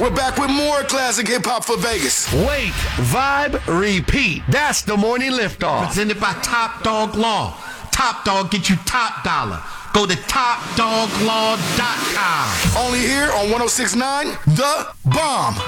We're back with more classic hip hop for Vegas. Wake, vibe, repeat. That's the morning liftoff. Presented by Top Dog Law. Top Dog get you top dollar. Go to TopDogLaw.com. Only here on 106.9 The Bomb.